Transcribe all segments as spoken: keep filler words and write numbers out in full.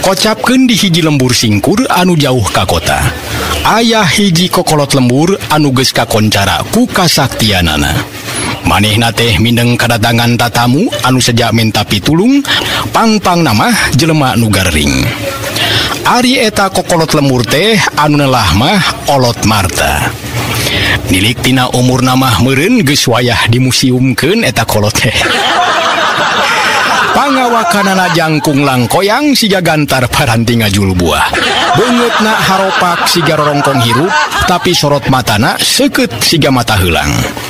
Kocapkeun di hiji lembur singkur anu jauh ka kota. Aya hiji kokolot lembur anu geus kakoncara ku kasaktianana. Manehna teh mindeng kadatangan tatamu anu seja minta pitulung, pang-pang nama jelema nu garring. Ari eta kokolot lembur teh anu nelah mah Olot Marta. Nilik tina umur nama meureun geus wayah dimuseumkeun eta kolot teh. Pangawakanana jangkung langkoyang siga gantar paranti ngajul buah. Beungeutna haropak siga rorongkong hirup, tapi sorot matana seukeut siga mata heulang.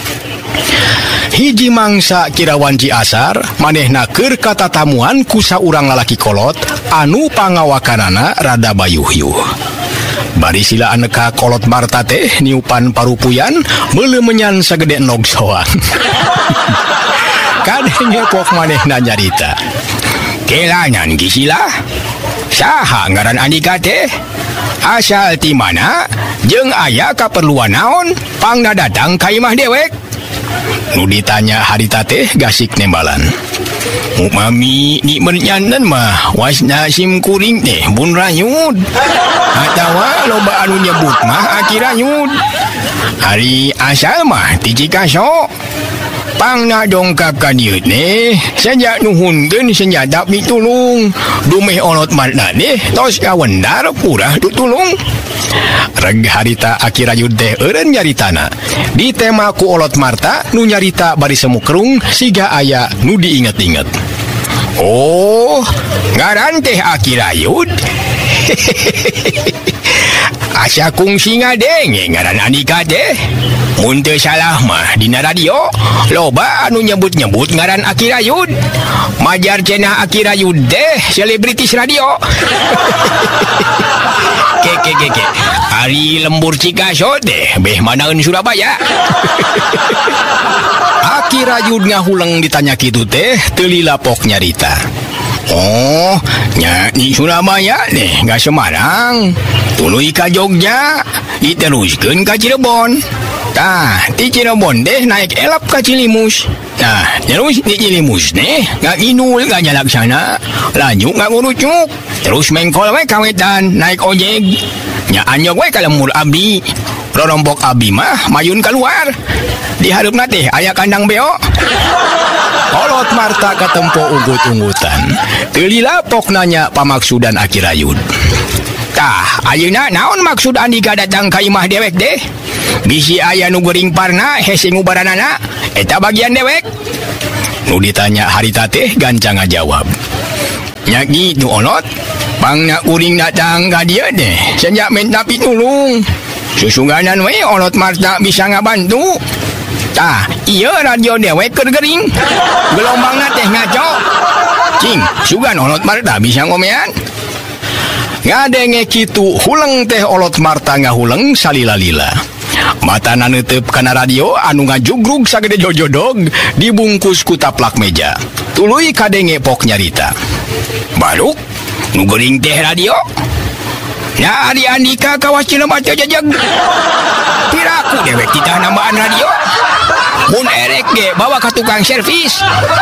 Hiji mangsa kirawanci asar, manehna keur katatamuan ku saurang lalaki kolot anu pangawakanana rada bayuh-yuh. Bari sila aneka Kolot Marta teh niupan parupuyan meuleuh menyan sagede nog soang. Kadenge pok manehna nyarita. Kelangan gisila? Saha ngaran andika teh? Asal ti mana? Jeung aya kaperluan naon? Pangna datang ka imah dewek? Nu ditanya harita teh gasik nembalan. Mami ni menyanan mah wasna sim kuring teh bun rayud. Atawa loba anu nyebut mah aki rayud. Hari asal mah ti Cikaso. Pangna dongkap ka dieu teh saja nuhunkeun senjata pitulung. Dumeh Olot Marta teh tos kawendar purah tutulung. Reg harita aki rayud teh eureun nyaritana. Di tema ku Olot Marta nu nyarita bari semu kerung siga aya nu diinget-inget. Oh, ngaran teh aki rayud. Asa kungsi ngadenge ngaran andika teh. Mun teu salah mah dina radio loba anu nyebut-nyebut ngaran aki rayud. Majar cenah aki rayud teh selebritis radio. Ke ke ke ke. Ari lembur Cikaso teh beh manaeun Surabaya. Aki rayud ngahuleng ditanya kitu teh teu lila pok nyarita. Oh, nya di Surabaya nih, gak Semarang. Tuluy ka Jogja, diteruskeun ka Cirebon. Tah, di Cirebon deh naik elap ka Cilimus. Nah, terus di Cilimus nih, gak inul gak jalaksana. Laju gak ngurucuk. Terus mengkol we kawetan, naik ojek. Nya anyog we ka lembur abdi. Rorombok abdi mah mayun keluar. Di hareupna teh aya kandang beo. Olot Marta katempo ugut-unggutan. Teu lila pok nanya pamaksudan aki rayud. Tah, ayeuna naon maksud andika datang ka imah dewek deh? Bisi aya nu geuring parna hese ngubaranana, eta bagian dewek. Nu ditanya harita teh gancang ngajawab. Nya kitu Olot, pangna uring datang ka dieu deh, senja minta pitulung. Susuganan we Olot Marta bisa ngabantu. Tah, iya radio dewek keur gering. Gelombangna teh ngaco. Cing, sugan Olot Marta bisa ngomean. Ngadenge kitu huleng teh Olot Marta ngahuleng salila-lila. Matana neuteup kana radio anu ngajugrug sagede jojodog dibungkus ku taplak meja. Tuluy kadenge pok nyarita. Baluk, nu geuring teh radio. Nya Ari Andika kawas Cileuneuh jajag. Piraku dewek titah nambaan radio. Mun erek ge bawa ka tukang servis.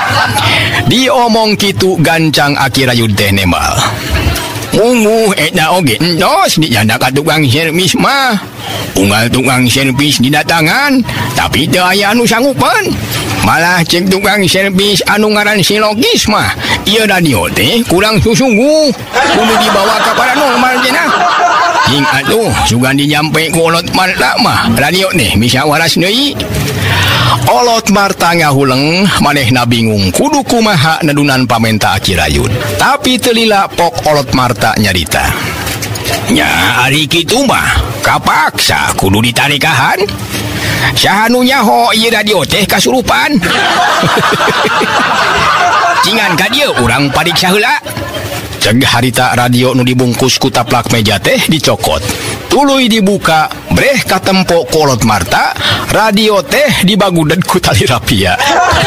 Diomong kitu gancang aki rayud teh nembal. Mungu eta oge entos dijanda ka tukang servis mah. Unggal tukang servis didatangan, tapi teu aya anu sanggupeun. Malah cek tukang servis anu ngaran si Logis mah, ieu radio teh kurang susungguh. Kudu dibawa ka paranormal cenah. Jing atuh sugan dinyampe ku Olot Marta mah, radio teh bisa waras deui. Olot Marta ngahuleng manehna bingung kudu kumaha nedunan pamenta aki rayud. Tapi teu lila pok Olot Marta nyarita. Nya ari kitu mah kapaksa kudu ditarikahan. Saha nu nyaho ieu radio teh kasurupan. Cingan ka dieu urang pariksa heula. Ceg harita radio nu dibungkus ku taplak meja teh dicokot. Tuluy dibuka, breh katempo ku Olot Marta, radio teh dibaguded ku tali rapia.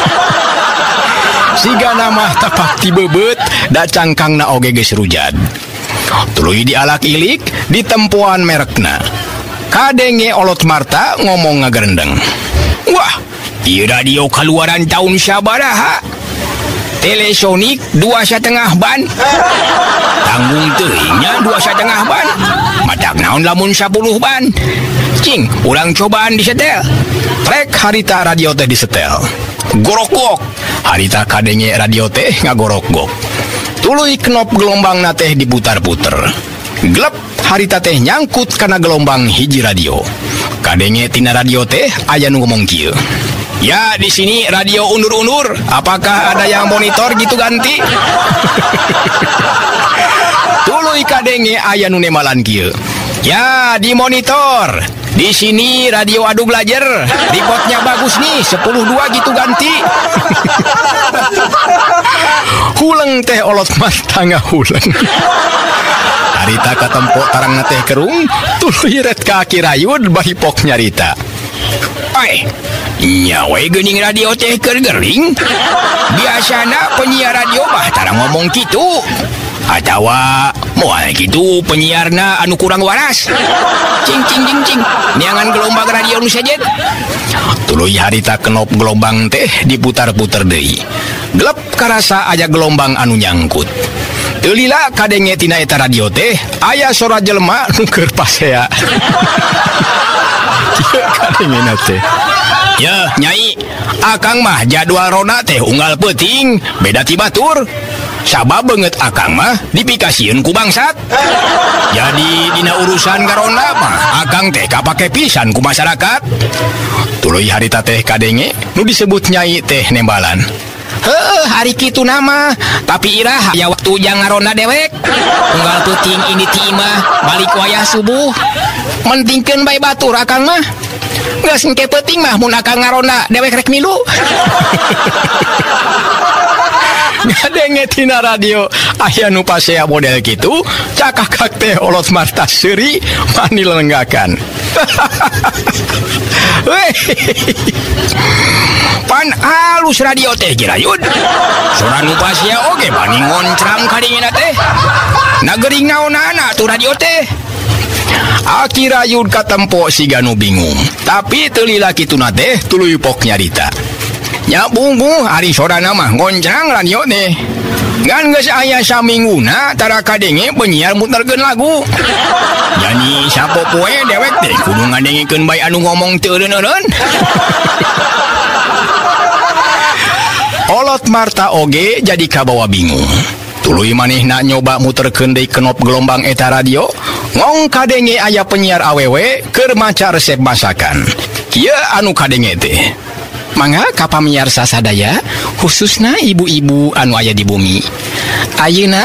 Siga nama tapak ti bebeut, da cangkangna oge geus rujad. Tuluy dialak ilik, ditempuan merekna. Kadenge Olot Marta ngomong ngagerendeng. Wah, ieu radio kaluaran tahun sabaraha? T Telesonik dua setengah ban. Tanggung teuingnya dua setengah ban. Madak naon lamun sepuluh ban. Cing, ulang cobaan disetel. Trek harita radio teh disetel. Gorok-gok. Harita kadenge radio teh ngagorok-gok. Tuluy knop gelombang na teh diputar-puter. Glep harita teh nyangkut kana gelombang hiji radio. Kadenge tina radio teh aya nu ngomong kieu. Ya, di sini radio undur-undur. Apakah ada yang monitor gitu ganti? Tuluy kadenge aya nu nemalan kieu. Ya, di monitor. Di sini radio adu belajar. Reportnya bagus nih, sepuluh dua gitu ganti. Huleng teh olot mata ngahuleng. Harita katempo tarang teh kerung, tuluy ret kaki rayud bari pok nyarita. Ai, nyawe geuning radio teh keur gering. Biasana penyiar radio mah tara ngomong kitu. Atawa moal kitu penyiarna anu kurang waras. Cing cing cing cing. Niangan gelombang radio nu sejet. Tuluy harita kenop gelombang teh diputar-putar deui. Gelap karasa aya gelombang anu nyangkut. Teu lila kadenge tina eta radio teh aya sora jelema nu keur pasea. Kieu kadengena teh. Ya, Nyai, akang mah jadwal rona teh unggal peuting, beda ti batur. Sabab banget akang mah dipikasieun ku bangsat. Jadi dina urusan garona mah akang teh kapake pisan ku masyarakat. Tuluy harita teh kadenge nu disebut Nyai teh nembalan. Heuh, hari kitu nama, tapi irah aya waktu jang ngarona dewek. Unggal peuting ini ti imah balik wayah subuh. Mentingkeun bae batur akang mah. Geus engke peuting mah mun akang ngarona dewek rek milu. Ngadenge tina radio aya nu pasea model kitu, cakakak teh olot marta seuri mani lenggakan. Pan halus radio teh girayud. Sora nu pasea oge bani ngoncram kadingina teh. Nagering naonana tu radio teh. Aki rayud katempo siga nu bingung, tapi teu lila kituna teh tuluy pok nyarita. Ya bunggu ari sorana mah ngoncang radio teh. Ngan geus aya samingguna tara kadenge penyiar muterkeun lagu. Yani sapopoe dewek teh kudu ngadengikeun bae anu ngomong teu eureun-eureun. Olot Marta oge jadi kabawa bingung. Tuluy manehna nyoba muterkeun deui kenop gelombang eta radio. Ngong kadenge aya penyiar awewe keur maca resep masakan. Kieu anu kadenge teh. Mangga ka pamiarsa sadaya, khususna ibu-ibu anu aya di bumi. Ayeuna